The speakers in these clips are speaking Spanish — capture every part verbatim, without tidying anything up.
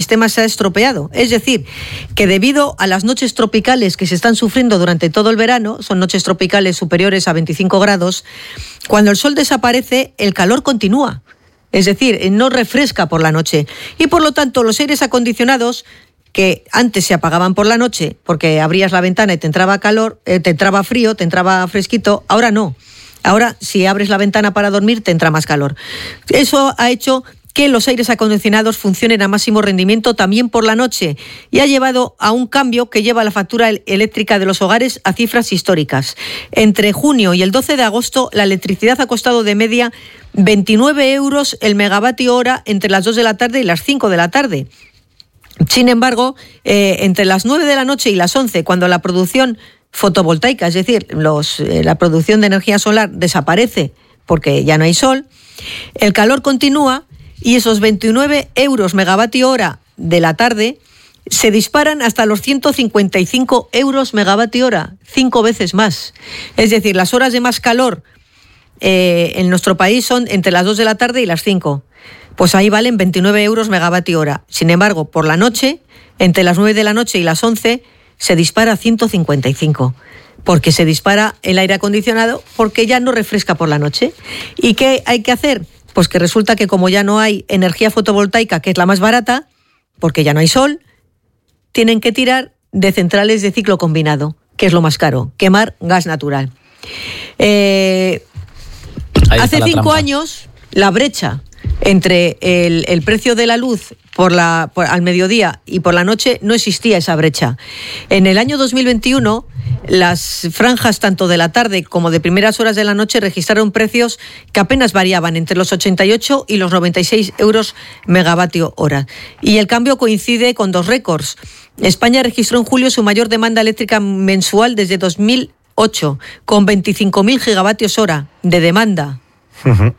sistema se ha estropeado. Es decir, que debido a las noches tropicales que se están sufriendo durante todo el verano, son noches tropicales superiores a veinticinco grados, cuando el sol desaparece, el calor continúa. Es decir, no refresca por la noche. Y por lo tanto, los aires acondicionados, que antes se apagaban por la noche porque abrías la ventana y te entraba calor, eh, te entraba frío, te entraba fresquito, ahora no. Ahora, si abres la ventana para dormir, te entra más calor. Eso ha hecho que los aires acondicionados funcionen a máximo rendimiento también por la noche y ha llevado a un cambio que lleva la factura eléctrica de los hogares a cifras históricas. Entre junio y el doce de agosto, la electricidad ha costado de media veintinueve euros el megavatio hora entre las dos de la tarde y las cinco de la tarde. Sin embargo, eh, entre las nueve de la noche y las once, cuando la producción fotovoltaica, es decir, los, eh, la producción de energía solar desaparece porque ya no hay sol, el calor continúa y esos veintinueve euros megavatio hora de la tarde se disparan hasta los ciento cincuenta y cinco euros megavatio hora, cinco veces más. Es decir, las horas de más calor eh, en nuestro país son entre las dos de la tarde y las cinco. Pues ahí valen veintinueve euros megavatio hora. Sin embargo, por la noche, entre las nueve de la noche y las once, se dispara a ciento cincuenta y cinco, porque se dispara el aire acondicionado, porque ya no refresca por la noche. ¿Y qué hay que hacer? Pues que resulta que como ya no hay energía fotovoltaica, que es la más barata, porque ya no hay sol, tienen que tirar de centrales de ciclo combinado, que es lo más caro, quemar gas natural. Eh, hace cinco años, la brecha entre el, el precio de la luz por la, por, al mediodía y por la noche no existía esa brecha. En el año dos mil veintiuno, las franjas tanto de la tarde como de primeras horas de la noche registraron precios que apenas variaban entre los ochenta y ocho y los noventa y seis euros megavatio hora. Y el cambio coincide con dos récords. España registró en julio su mayor demanda eléctrica mensual desde dos mil ocho, con veinticinco mil gigavatios hora de demanda. Uh-huh.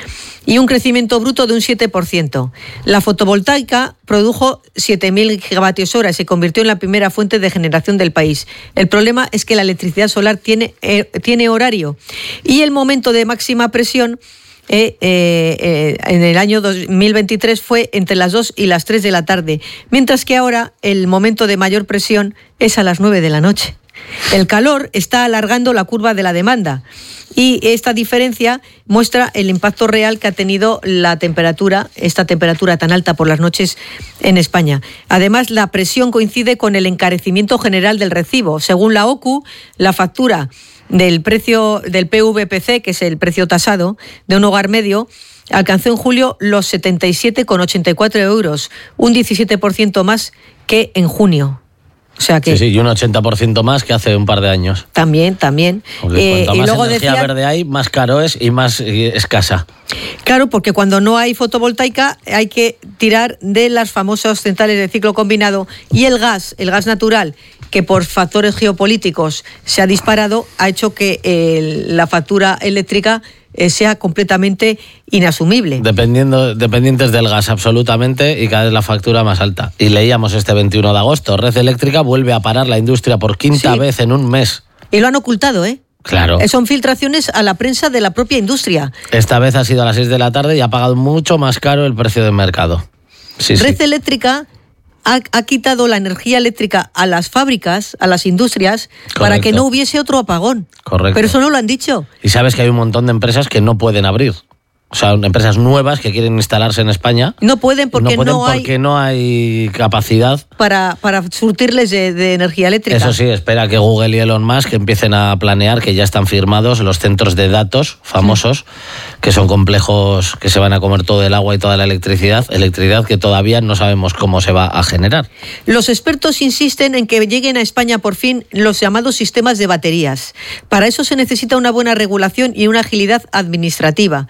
Y un crecimiento bruto de un siete por ciento. La fotovoltaica produjo siete mil gigavatios hora y se convirtió en la primera fuente de generación del país. El problema es que la electricidad solar tiene, eh, tiene horario y el momento de máxima presión eh, eh, eh, en el año dos mil veintitrés fue entre las dos y las tres de la tarde, mientras que ahora el momento de mayor presión es a las nueve de la noche. El calor está alargando la curva de la demanda y esta diferencia muestra el impacto real que ha tenido la temperatura, esta temperatura tan alta por las noches en España. Además, la presión coincide con el encarecimiento general del recibo. Según la O C U, la factura del precio del P V P C, que es el precio tasado de un hogar medio, alcanzó en julio los setenta y siete coma ochenta y cuatro euros, un diecisiete por ciento más que en junio. O sea que sí, sí, y un ochenta por ciento más que hace un par de años. También, también. Porque cuanto eh, más y luego energía decía, verde hay, más caro es y más eh, escasa. Claro, porque cuando no hay fotovoltaica hay que tirar de las famosas centrales de ciclo combinado y el gas, el gas natural, que por factores geopolíticos se ha disparado, ha hecho que eh, la factura eléctrica eh, sea completamente inasumible. Dependiendo, dependientes del gas, absolutamente, y cada vez la factura más alta. Y leíamos este veintiuno de agosto, Red Eléctrica vuelve a parar la industria por quinta sí. vez en un mes. Y lo han ocultado, ¿eh? Claro. Son filtraciones a la prensa de la propia industria. Esta vez ha sido a las seis de la tarde y ha pagado mucho más caro el precio del mercado. Sí, Red sí. Eléctrica ha, ha quitado la energía eléctrica a las fábricas, a las industrias, correcto, para que no hubiese otro apagón. Correcto. Pero eso no lo han dicho. Y sabes que hay un montón de empresas que no pueden abrir. O sea, empresas nuevas que quieren instalarse en España. No pueden porque no, pueden no hay... porque no hay capacidad. Para, para surtirles de, de energía eléctrica. Eso sí, espera que Google y Elon Musk empiecen a planear, que ya están firmados los centros de datos famosos, sí. que son complejos que se van a comer todo el agua y toda la electricidad, electricidad que todavía no sabemos cómo se va a generar. Los expertos insisten en que lleguen a España por fin los llamados sistemas de baterías. Para eso se necesita una buena regulación y una agilidad administrativa.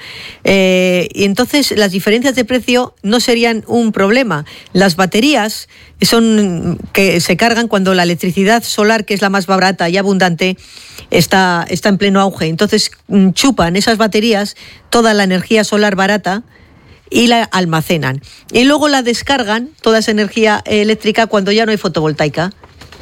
Eh, y entonces las diferencias de precio no serían un problema. Las baterías son que se cargan cuando la electricidad solar, que es la más barata y abundante, está, está en pleno auge. Entonces chupan esas baterías toda la energía solar barata y la almacenan. Y luego la descargan, toda esa energía eléctrica, cuando ya no hay fotovoltaica.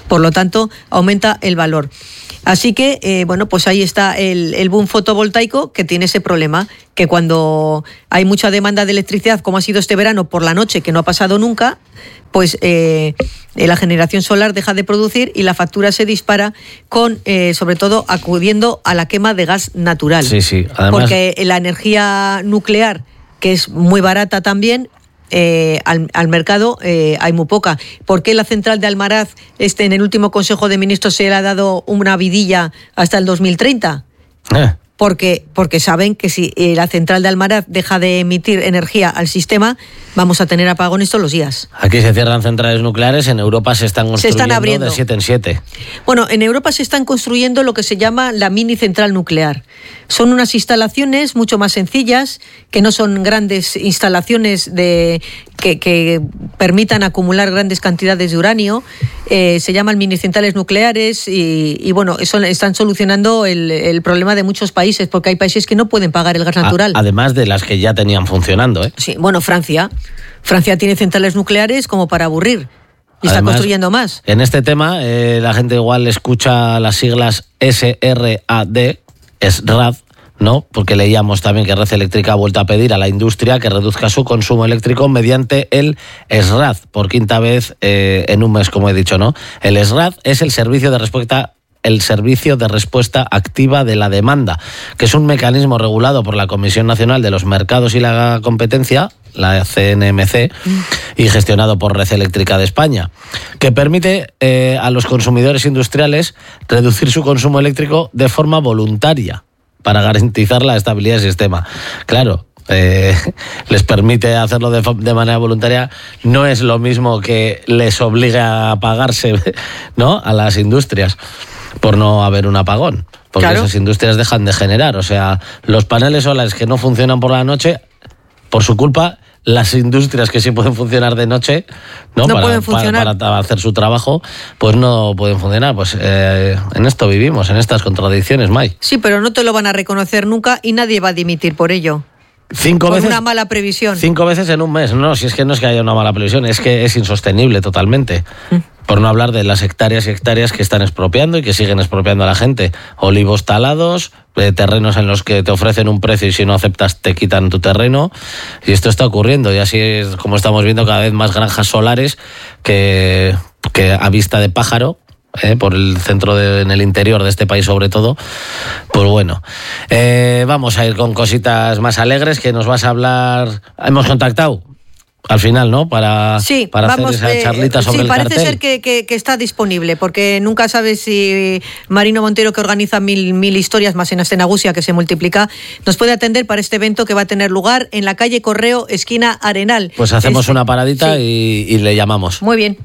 Por lo tanto, aumenta el valor. Así que, eh, bueno, pues ahí está el, el boom fotovoltaico, que tiene ese problema, que cuando hay mucha demanda de electricidad, como ha sido este verano por la noche, que no ha pasado nunca, pues eh, la generación solar deja de producir y la factura se dispara, con eh, sobre todo acudiendo a la quema de gas natural. Sí, sí. Además, porque la energía nuclear, que es muy barata también, Eh, al, al mercado eh, hay muy poca. ¿Por qué la central de Almaraz, este, en el último Consejo de Ministros, se le ha dado una vidilla hasta el dos mil treinta? Eh. Porque, porque saben que si eh, la central de Almaraz deja de emitir energía al sistema, vamos a tener apagones todos los días. Aquí se cierran centrales nucleares, en Europa se están construyendo se están abriendo. de siete en siete. Bueno, en Europa se están construyendo lo que se llama la mini central nuclear. Son unas instalaciones mucho más sencillas, que no son grandes instalaciones de que, que permitan acumular grandes cantidades de uranio. Eh, se llaman mini centrales nucleares y, y bueno, eso están solucionando el, el problema de muchos países, porque hay países que no pueden pagar el gas natural. A, además de las que ya tenían funcionando, ¿eh? Sí, bueno, Francia. Francia tiene centrales nucleares como para aburrir. Y está Además, construyendo más. En este tema, eh, la gente igual escucha las siglas S R A D, S R A D, ¿no? Porque leíamos también que Red Eléctrica ha vuelto a pedir a la industria que reduzca su consumo eléctrico mediante el S R A D, por quinta vez eh, en un mes, como he dicho, ¿no? El S R A D es el servicio de respuesta el Servicio de Respuesta Activa de la Demanda, que es un mecanismo regulado por la Comisión Nacional de los Mercados y la Competencia, la C N M C, y gestionado por Red Eléctrica de España, que permite eh, a los consumidores industriales reducir su consumo eléctrico de forma voluntaria para garantizar la estabilidad del sistema. Claro, Eh, les permite hacerlo de, de manera voluntaria, no es lo mismo que les obligue a pagarse, ¿no?, a las industrias por no haber un apagón, porque claro, esas industrias dejan de generar. O sea, los paneles solares que no funcionan por la noche, por su culpa, las industrias que sí pueden funcionar de noche, no, no para, pueden funcionar. Para, para hacer su trabajo, pues no pueden funcionar. Pues eh, en esto vivimos, en estas contradicciones, May. Sí, pero no te lo van a reconocer nunca y nadie va a dimitir por ello. Cinco por veces, una mala previsión. Cinco veces en un mes. No, si es que no es que haya una mala previsión, es que es insostenible totalmente. Mm. Por no hablar de las hectáreas y hectáreas que están expropiando y que siguen expropiando a la gente. Olivos talados, eh, terrenos en los que te ofrecen un precio y si no aceptas te quitan tu terreno. Y esto está ocurriendo. Y así es como estamos viendo cada vez más granjas solares que, que a vista de pájaro, Eh, por el centro, de, en el interior de este país sobre todo. Pues bueno, eh, vamos a ir con cositas más alegres, que nos vas a hablar. Hemos contactado al final, ¿no? Para, sí, para vamos, hacer esa eh, charlita sobre sí, el cartel. Sí, parece ser que, que, que está disponible, porque nunca sabes si Marino Montero, que organiza mil, mil historias más en Astenagusia, que se multiplica, nos puede atender para este evento que va a tener lugar en la calle Correo, esquina Arenal. Pues hacemos este, una paradita sí. y, y le llamamos. Muy bien.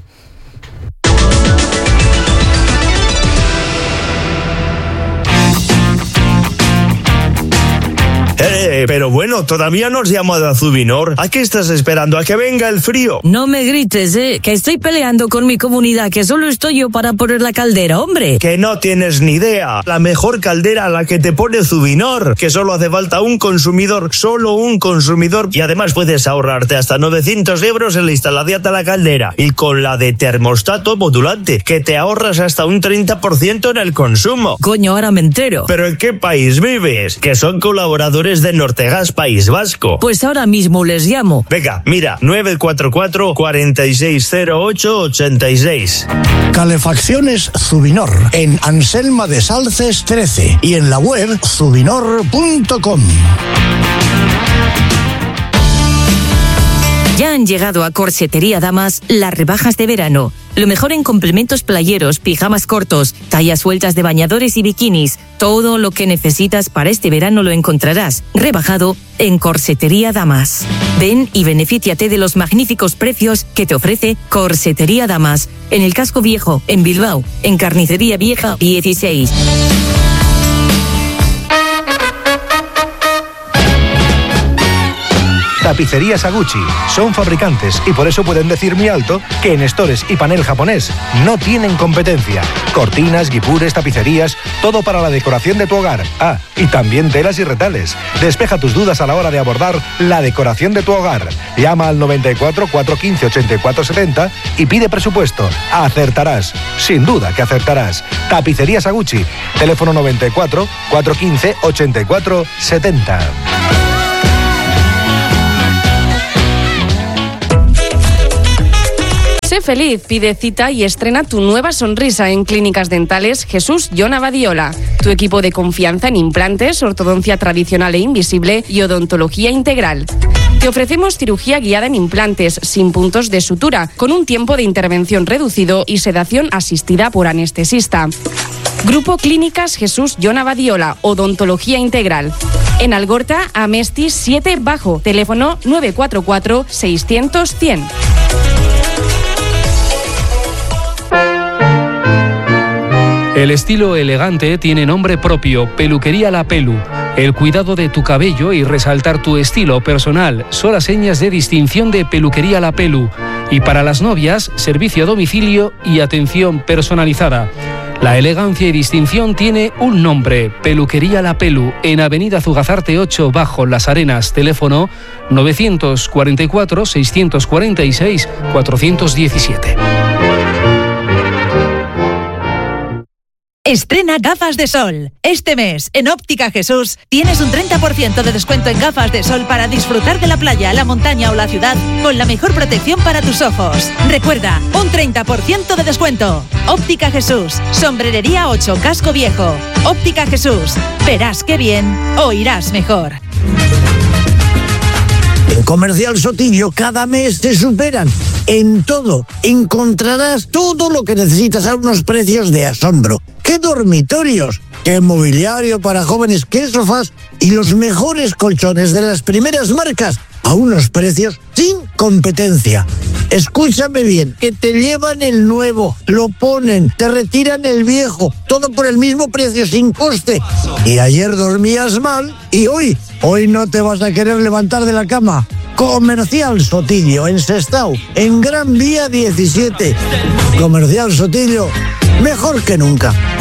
Eh, pero bueno, todavía no has llamado a Zubinor. ¿A qué estás esperando? ¿A que venga el frío? No me grites, eh, que estoy peleando con mi comunidad, que solo estoy yo para poner la caldera, hombre. Que no tienes ni idea. La mejor caldera, la que te pone Zubinor, que solo hace falta un consumidor, solo un consumidor, y además puedes ahorrarte hasta novecientos euros en la instalación de la caldera. Y con la de termostato modulante, que te ahorras hasta un treinta por ciento en el consumo. Coño, ahora me entero. ¿Pero en qué país vives? Que son colaboradores de Nortegas País Vasco. Pues ahora mismo les llamo. Venga, mira, nueve cuatro cuatro, cuatro seis cero ocho, ocho seis. Calefacciones Zubinor, en Anselma de Salces trece y en la web zubinor punto com. Ya han llegado a Corsetería Damas las rebajas de verano. Lo mejor en complementos playeros, pijamas cortos, tallas sueltas de bañadores y bikinis. Todo lo que necesitas para este verano lo encontrarás rebajado en Corsetería Damas. Ven y benefíciate de los magníficos precios que te ofrece Corsetería Damas. En el Casco Viejo, en Bilbao, en Carnicería Vieja dieciséis. Tapicerías Aguchi. Son fabricantes y por eso pueden decir muy alto que en estores y panel japonés no tienen competencia. Cortinas, guipures, tapicerías, todo para la decoración de tu hogar. Ah, y también telas y retales. Despeja tus dudas a la hora de abordar la decoración de tu hogar. Llama al noventa y cuatro, cuatrocientos quince, ochenta y cuatro setenta y pide presupuesto. Acertarás. Sin duda que acertarás. Tapicerías Aguchi. Teléfono noventa y cuatro, cuatrocientos quince, ochenta y cuatro setenta. Sé feliz, pide cita y estrena tu nueva sonrisa en Clínicas Dentales Jesús Jon Abadiola. Tu equipo de confianza en implantes, ortodoncia tradicional e invisible y odontología integral. Te ofrecemos cirugía guiada en implantes sin puntos de sutura, con un tiempo de intervención reducido y sedación asistida por anestesista. Grupo Clínicas Jesús Jon Abadiola, odontología integral. En Algorta, Amesti siete Bajo, teléfono nueve cuatro cuatro, seiscientos, cien. El estilo elegante tiene nombre propio, Peluquería La Pelu. El cuidado de tu cabello y resaltar tu estilo personal son las señas de distinción de Peluquería La Pelu. Y para las novias, servicio a domicilio y atención personalizada. La elegancia y distinción tiene un nombre, Peluquería La Pelu, en Avenida Zugazarte ocho, Bajo Las Arenas, teléfono novecientos cuarenta y cuatro, seiscientos cuarenta y seis, cuatrocientos diecisiete. Estrena gafas de sol. Este mes, en Óptica Jesús, tienes un treinta por ciento de descuento en gafas de sol para disfrutar de la playa, la montaña o la ciudad con la mejor protección para tus ojos. Recuerda, un treinta por ciento de descuento. Óptica Jesús, Sombrerería ocho, Casco Viejo. Óptica Jesús, verás qué bien, oirás mejor. En Comercial Sotillo cada mes te superan. En todo encontrarás todo lo que necesitas a unos precios de asombro. ¡Qué dormitorios! ¡Qué mobiliario para jóvenes! ¡Qué sofás! Y los mejores colchones de las primeras marcas a unos precios sin competencia. Escúchame bien, que te llevan el nuevo, lo ponen, te retiran el viejo, todo por el mismo precio sin coste. Y ayer dormías mal y hoy, hoy no te vas a querer levantar de la cama. Comercial Sotillo, en Sestao, en Gran Vía diecisiete. Comercial Sotillo, mejor que nunca.